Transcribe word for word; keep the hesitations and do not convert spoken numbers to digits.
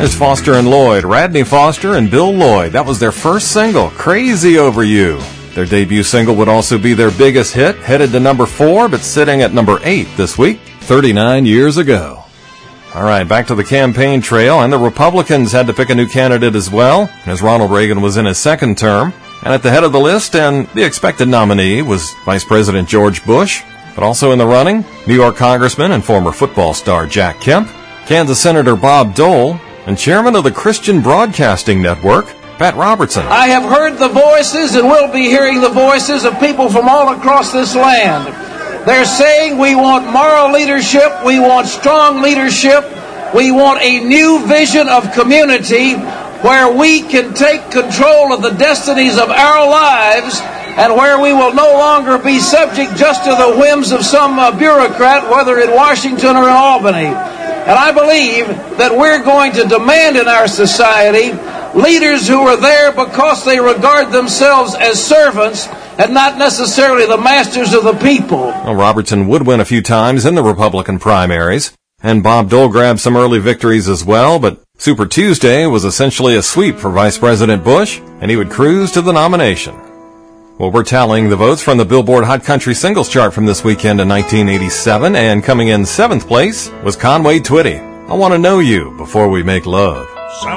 There's Foster and Lloyd, Radney Foster and Bill Lloyd. That was their first single, Crazy Over You. Their debut single would also be their biggest hit, headed to number four, but sitting at number eight this week, thirty-nine years ago. All right, back to the campaign trail, and the Republicans had to pick a new candidate as well, as Ronald Reagan was in his second term. And at the head of the list, and the expected nominee, was Vice President George Bush. But also in the running, New York Congressman and former football star Jack Kemp, Kansas Senator Bob Dole, and Chairman of the Christian Broadcasting Network, Pat Robertson. I have heard the voices and will be hearing the voices of people from all across this land. They're saying we want moral leadership, we want strong leadership, we want a new vision of community where we can take control of the destinies of our lives and where we will no longer be subject just to the whims of some uh, bureaucrat, whether in Washington or in Albany. And I believe that we're going to demand in our society leaders who are there because they regard themselves as servants and not necessarily the masters of the people. Well, Robertson would win a few times in the Republican primaries, and Bob Dole grabbed some early victories as well, but Super Tuesday was essentially a sweep for Vice President Bush, and he would cruise to the nomination. Well, we're tallying the votes from the Billboard Hot Country Singles Chart from this weekend in nineteen eighty-seven, and coming in seventh place was Conway Twitty. I Want to Know You Before We Make Love.